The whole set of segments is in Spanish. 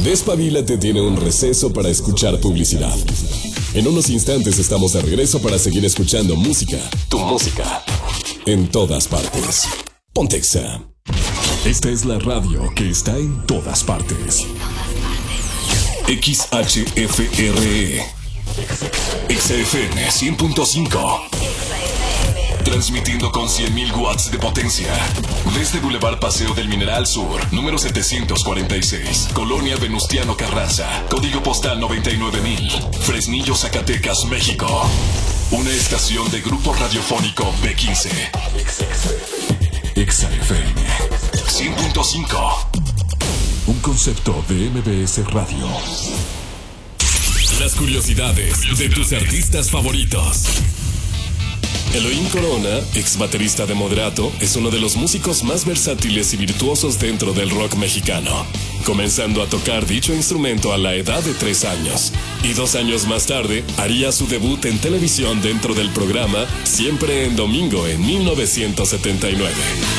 Despabilate tiene un receso para escuchar publicidad. En unos instantes estamos de regreso para seguir escuchando música, tu música, en todas partes. Ponte Exa. Esta es la radio que está en todas partes. XHFRE. XFM 100.5. Transmitiendo con 100.000 watts de potencia. Desde Boulevard Paseo del Mineral Sur, número 746, Colonia Venustiano Carranza, código postal 99,000, Fresnillo, Zacatecas, México. Una estación de Grupo Radiofónico B15. XFM 100.5. Un concepto de MBS Radio. Las curiosidades de tus artistas favoritos. Elohim Corona, ex baterista de Moderato, es uno de los músicos más versátiles y virtuosos dentro del rock mexicano, comenzando a tocar dicho instrumento a la edad de 3 años. Y 2 años más tarde, haría su debut en televisión dentro del programa Siempre en Domingo en 1979.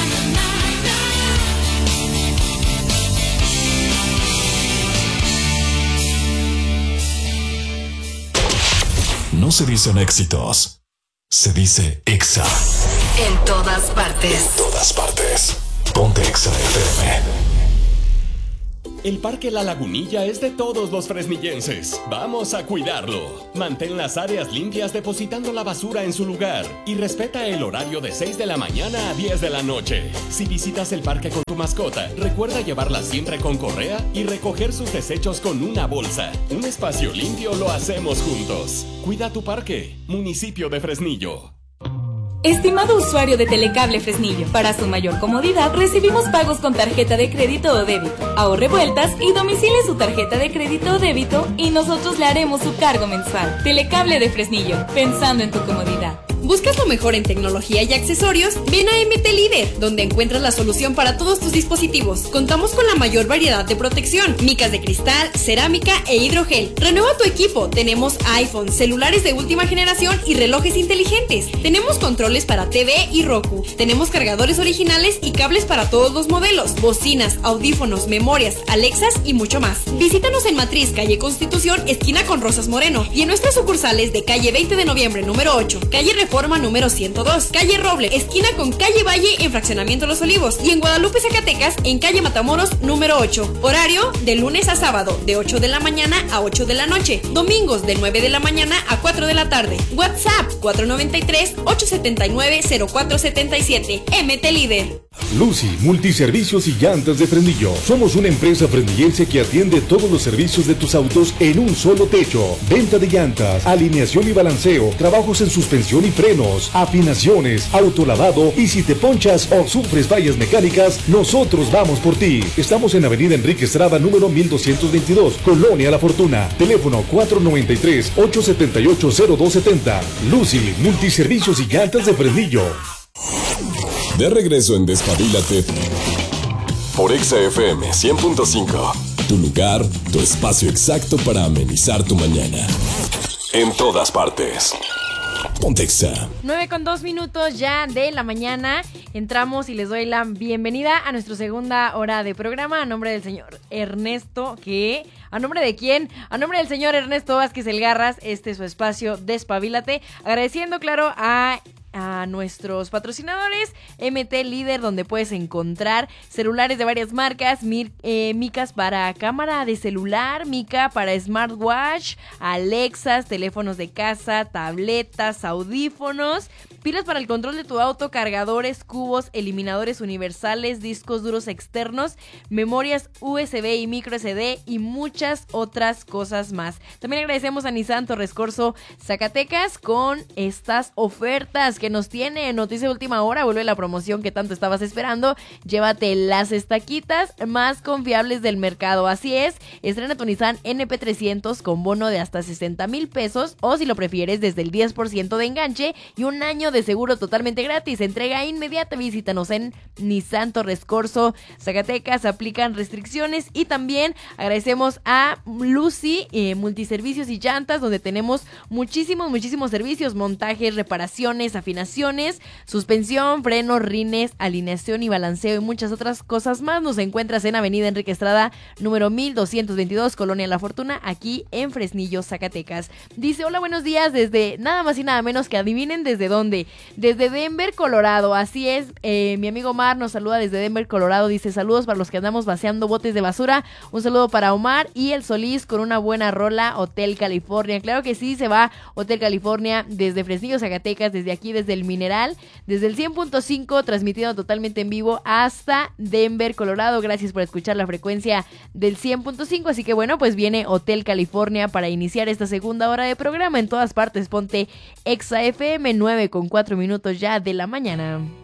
No se dicen éxitos. Se dice Exa. En todas partes. En todas partes. Ponte Exa FM. El Parque La Lagunilla es de todos los fresnillenses. Vamos a cuidarlo. Mantén las áreas limpias depositando la basura en su lugar y respeta el horario de 6 de la mañana a 10 de la noche. Si visitas el parque con tu mascota, recuerda llevarla siempre con correa y recoger sus desechos con una bolsa. Un espacio limpio lo hacemos juntos. Cuida tu parque. Municipio de Fresnillo. Estimado usuario de Telecable Fresnillo, para su mayor comodidad recibimos pagos con tarjeta de crédito o débito. Ahorre vueltas y domicile su tarjeta de crédito o débito y nosotros le haremos su cargo mensual. Telecable de Fresnillo, pensando en tu comodidad. ¿Buscas lo mejor en tecnología y accesorios? Ven a MT Líder, donde encuentras la solución para todos tus dispositivos. Contamos con la mayor variedad de protección, micas de cristal, cerámica e hidrogel. Renueva tu equipo. Tenemos iPhone, celulares de última generación y relojes inteligentes. Tenemos controles para TV y Roku. Tenemos cargadores originales y cables para todos los modelos, bocinas, audífonos, memorias, Alexas y mucho más. Visítanos en Matriz, calle Constitución, esquina con Rosas Moreno, y en nuestras sucursales de calle 20 de noviembre número 8, calle Reforma número 102, calle Roble, esquina con calle Valle en Fraccionamiento Los Olivos, y en Guadalupe, Zacatecas, en calle Matamoros número 8. Horario de lunes a sábado de 8 de la mañana a 8 de la noche, domingos de 9 de la mañana a 4 de la tarde. WhatsApp 493-879-0477. MT Líder. Lucy, multiservicios y llantas de Fresnillo. Somos una empresa fresnillense que atiende todos los servicios de tus autos en un solo techo. Venta de llantas, alineación y balanceo, trabajos en suspensión y frenos, afinaciones, autolavado, y si te ponchas o sufres fallas mecánicas, nosotros vamos por ti. Estamos en Avenida Enrique Estrada, número 1222, Colonia La Fortuna. Teléfono 493-878-0270. Lucy, multiservicios y llantas de Fresnillo. De regreso en Despabilate por Exa FM 100.5. Tu lugar, tu espacio exacto para amenizar tu mañana. En todas partes. Ponte Exa. 9:02 ya de la mañana. Entramos y les doy la bienvenida a nuestra segunda hora de programa a nombre del señor Ernesto, que... ¿A nombre de quién? A nombre del señor Ernesto Vázquez Elgarras, este es su espacio Despabilate. Agradeciendo, claro, a nuestros patrocinadores, MT Líder, donde puedes encontrar celulares de varias marcas, micas para cámara de celular, mica para smartwatch, Alexas, teléfonos de casa, tabletas, audífonos, pilas para el control de tu auto, cargadores, cubos, eliminadores universales, discos duros externos, memorias USB y micro SD y muchas otras cosas más. También agradecemos a Nissan Torres Corzo Zacatecas con estas ofertas que nos tiene. Noticia de última hora, vuelve la promoción que tanto estabas esperando. Llévate las estaquitas más confiables del mercado. Así es, estrena tu Nissan NP300 con bono de hasta 60,000 pesos, o si lo prefieres desde el 10% de enganche y un año de seguro totalmente gratis. Entrega inmediata. Visítanos en Nissan Torres Corzo, Zacatecas. Aplican restricciones. Y también agradecemos a Lucy Multiservicios y Llantas, donde tenemos muchísimos servicios: montajes, reparaciones, afinaciones, suspensión, frenos, rines, alineación y balanceo y muchas otras cosas más. Nos encuentras en Avenida Enrique Estrada, número 1222, Colonia La Fortuna, aquí en Fresnillo, Zacatecas. Dice: hola, buenos días, desde nada más y nada menos que adivinen desde dónde. Desde Denver, Colorado. Así es, mi amigo Omar nos saluda desde Denver, Colorado. Dice: saludos para los que andamos vaciando botes de basura. Un saludo para Omar y el Solís con una buena rola, Hotel California. Claro que sí, se va Hotel California desde Fresnillo, Zacatecas, desde aquí, desde el Mineral, desde el 100.5, transmitido totalmente en vivo hasta Denver, Colorado. Gracias por escuchar la frecuencia del 100.5. Así que bueno, pues viene Hotel California para iniciar esta segunda hora de programa. En todas partes ponte Exa FM, 9:04 ya de la mañana.